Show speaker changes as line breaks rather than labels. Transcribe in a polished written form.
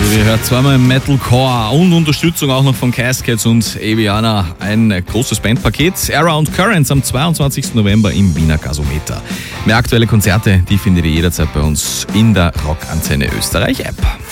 Ihr hört zweimal Metalcore und Unterstützung auch noch von Cascades und Aviana. Ein großes Bandpaket. Era und Currents am 22. November im Wiener Gasometer. Mehr aktuelle Konzerte, die findet ihr jederzeit bei uns in der Rockantenne Österreich App.